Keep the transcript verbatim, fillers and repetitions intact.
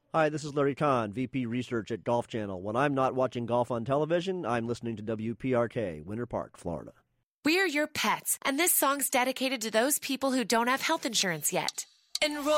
Hi, this is Larry Kahn, V P Research at Golf Channel. When I'm not watching golf on television, I'm listening to W P R K, Winter Park, Florida. We're your pets, and this song's dedicated to those people who don't have health insurance yet. Enroll